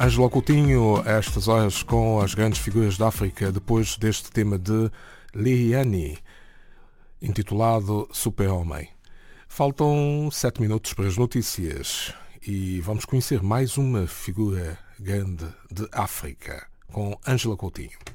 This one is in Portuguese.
Ângela Coutinho, a estas horas com as grandes figuras da África, depois deste tema de Lihiani, intitulado Super-Homem. Faltam 7 minutos para as notícias e vamos conhecer mais uma figura grande de África, com Ângela Coutinho.